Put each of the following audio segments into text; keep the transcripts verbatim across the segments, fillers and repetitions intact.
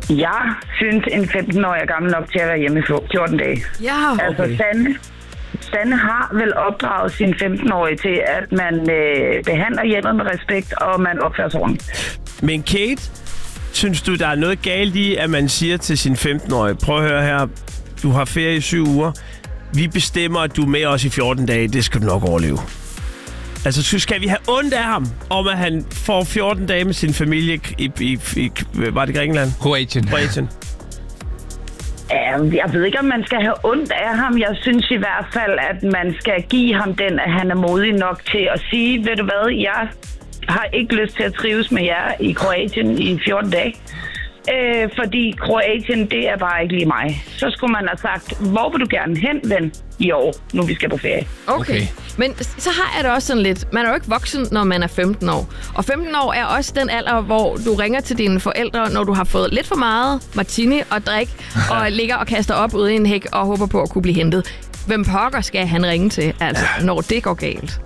Jeg synes, en femten-årig er gammel nok til at være hjemme i fjorten dage. Ja, okay. Altså, Sanne, Sanne har vel opdraget sin femten-årige til, at man øh, behandler hjemmet med respekt, og man opfører sig ordentligt. Men Kate, synes du, der er noget galt i, at man siger til sin femten-årige, prøv at høre her, du har ferie i syv uger, vi bestemmer, at du er med os i fjorten dage, det skal du nok overleve. Altså, så skal vi have ondt af ham, om at han får fjorten dage med sin familie i, i, i var det Grækenland? Kroatien. Kroatien. Jeg ved ikke, om man skal have ondt af ham. Jeg synes i hvert fald, at man skal give ham den, at han er modig nok til at sige, ved du hvad, jeg har ikke lyst til at trives med jer i Kroatien i fjorten dage. Øh, fordi Kroatien, det er bare ikke lige mig. Så skulle man have sagt, hvor vil du gerne hen, ven, i år, nu vi skal på ferie. Okay. Okay. Men så har jeg det også sådan lidt, man er jo ikke voksen, når man er femten år. Og femten år er også den alder, hvor du ringer til dine forældre, når du har fået lidt for meget martini og drik, og ligger og kaster op ude i en hæk og håber på at kunne blive hentet. Hvem pokker skal han ringe til, altså, når det går galt?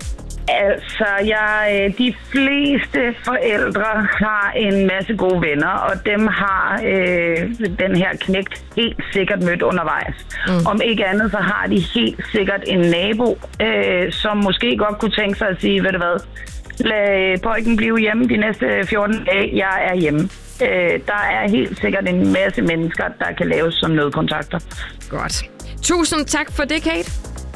Altså, jeg, de fleste forældre har en masse gode venner, og dem har øh, den her knægt helt sikkert mødt undervejs. Mm. Om ikke andet, så har de helt sikkert en nabo, øh, som måske godt kunne tænke sig at sige, ved du hvad, lad pojken blive hjemme de næste fjorten dage, jeg er hjemme. Øh, der er helt sikkert en masse mennesker, der kan laves som nødkontakter. Godt. Tusind tak for det, Kate.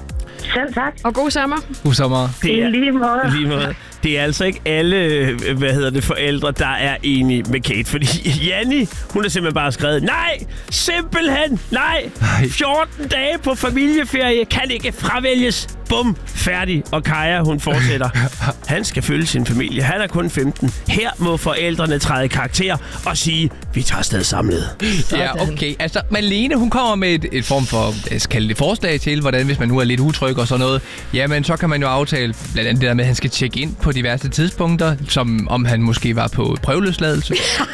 Selv tak. Og god sommer. God sommer. Det er, I lige måde. lige måde. Det er altså ikke alle, hvad hedder det, forældre, der er enige med Kate. Fordi Janni, hun har simpelthen bare skrevet, nej, simpelthen, nej. fjorten dage på familieferie kan ikke fravælges. Bum, færdig. Og Kaja, hun fortsætter. Han skal følge sin familie. Han er kun femten. Her må forældrene træde i karakter og sige, vi tager afsted samlet. Ja, okay. Altså, Malene, hun kommer med et, et form for, jeg skal kalde det forslag til, hvordan hvis man nu er lidt utryg og sådan noget, jamen så kan man jo aftale blandt andet det der med, at han skal tjekke ind på diverse tidspunkter, som om han måske var på prøveløsladelse.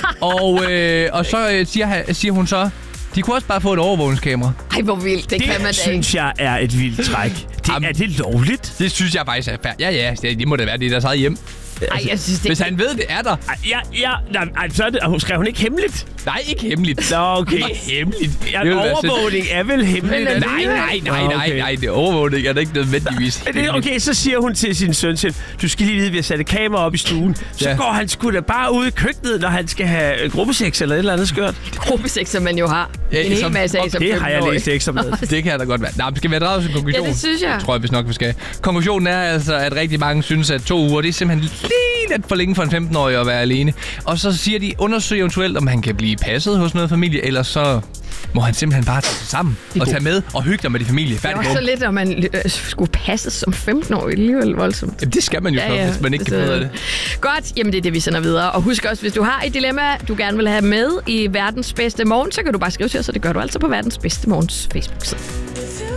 og, øh, og så øh, siger, siger hun så, de kunne også bare få et overvågningskamera. Ej, hvor vildt. Det, det kan man da ikke. synes jeg er et vildt træk. Det, Jamen, er det lovligt? Det synes jeg faktisk er fair. Ja, ja, det, det må da være det, der eget hjem. Ej, jeg synes, det Hvis han ved, det er der. Ja, ja, nej, så er det, hun skrev hun ikke hemmeligt? Nej, ikke hemmeligt. Nå, okay. Ikke hemmeligt. Ja, overvågning er vel hemmeligt? Nej, nej, nej, nej, nej, nej. Det overvågning er det ikke nødvendigvis. Okay, så siger hun til sin søn til, du skal lige vide, at vi har sat et kamera op i stuen. Så ja. går han sgu da bare ud i køkkenet, når han skal have gruppesex eller et eller andet skørt. Gruppesex, som man jo har. Ja, en hel som, masse af, som det har jeg læst ekstra med. Det kan da godt være. Nej, men skal vi have draget sin konklusion? Ja, det synes jeg. Det tror jeg, hvis nok, vi skal. Konklusionen er altså, at rigtig mange synes, at to uger, det er simpelthen lige lidt for længe for en femten-årig at være alene. Og så siger de, undersøg eventuelt, om han kan blive passet hos noget familie, eller så må han simpelthen bare tage sig sammen og tage med og hygge dig med din familie. Det er også så lidt, om man øh, skulle passes som femten-årig. Alligevel voldsomt. Jamen, det skal man jo, ja, ja. Hvis man ikke kan finde ud af det. Godt, jamen det er det, vi sender videre. Og husk også, hvis du har et dilemma, du gerne vil have med i Verdens Bedste Morgen, så kan du bare skrive til os, og det gør du altså på Verdens Bedste Morgens Facebook-side.